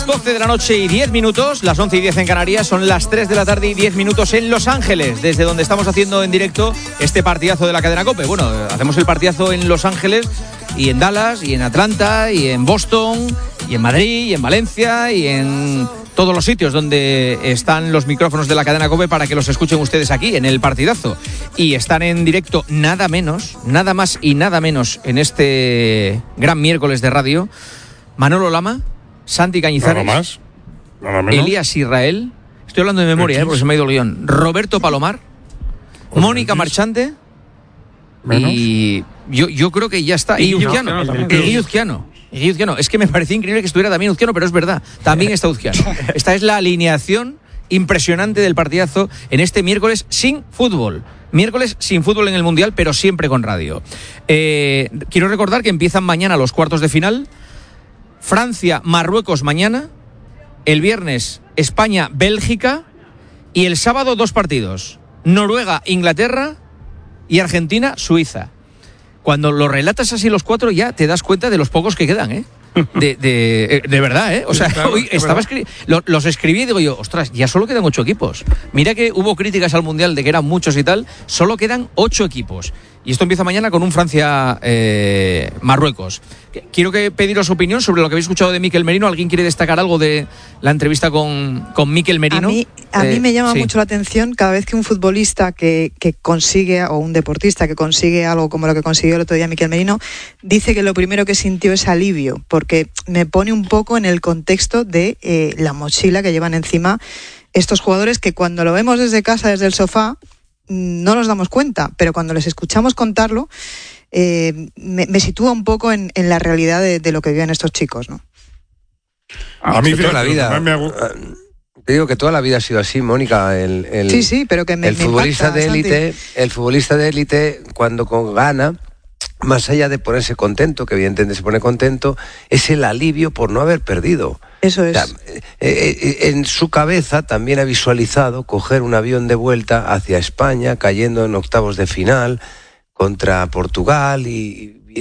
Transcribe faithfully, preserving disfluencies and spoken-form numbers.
doce de la noche y diez minutos, las once y diez en Canarias, son las tres de la tarde y diez minutos en Los Ángeles, desde donde estamos haciendo en directo este partidazo de la cadena COPE. Bueno, hacemos el partidazo en Los Ángeles y en Dallas y en Atlanta y en Boston y en Madrid y en Valencia y en todos los sitios donde están los micrófonos de la cadena COPE para que los escuchen ustedes aquí en el partidazo. Y están en directo nada menos, nada más y nada menos en este gran miércoles de radio, Manolo Lama, Santi Cañizares, nada más, nada menos. Elías Israel, estoy hablando de memoria, eh, porque se me ha ido el guión, Roberto Palomar, Pues Mónica X. Marchante, Menos. y yo, yo creo que ya está. Y Uzquiano, y Uzquiano. Y Uzquiano. Es que me parecía increíble que estuviera también Uzquiano, pero es verdad, también está Uzquiano. Esta es la alineación impresionante del partidazo en este miércoles sin fútbol. Miércoles sin fútbol en el Mundial, pero siempre con radio. Eh, quiero recordar que empiezan mañana los cuartos de final. Francia, Marruecos mañana, el viernes España, Bélgica y el sábado dos partidos, Noruega, Inglaterra y Argentina, Suiza. Cuando lo relatas así los cuatro ya te das cuenta de los pocos que quedan, ¿eh? De, de, de verdad, ¿eh? O sea, claro, hoy estaba escri- lo, los escribí y digo yo, ostras, ya solo quedan ocho equipos. Mira que hubo críticas al Mundial de que eran muchos y tal, solo quedan ocho equipos. Y esto empieza mañana con un Francia-Marruecos. Eh, Quiero que pediros opinión sobre lo que habéis escuchado de Mikel Merino. ¿Alguien quiere destacar algo de la entrevista con, con Mikel Merino? A mí, a eh, mí me llama sí. mucho la atención cada vez que un futbolista que, que consigue, o un deportista que consigue algo como lo que consiguió el otro día Mikel Merino, dice que lo primero que sintió es alivio, porque me pone un poco en el contexto de eh, la mochila que llevan encima estos jugadores, que cuando lo vemos desde casa, desde el sofá, no nos damos cuenta, pero cuando les escuchamos contarlo, eh, me, me sitúa un poco en, en la realidad de, de lo que viven estos chicos, ¿no? A mí, toda la vida. me- me hago- Te digo que toda la vida ha sido así, Mónica. El, el, Sí, sí, pero que me, el me futbolista impacta, de Santi. élite, el futbolista de élite, cuando con gana, más allá de ponerse contento, que evidentemente se pone contento, es el alivio por no haber perdido. Eso es. O sea, eh, eh, en su cabeza también ha visualizado coger un avión de vuelta hacia España, cayendo en octavos de final contra Portugal y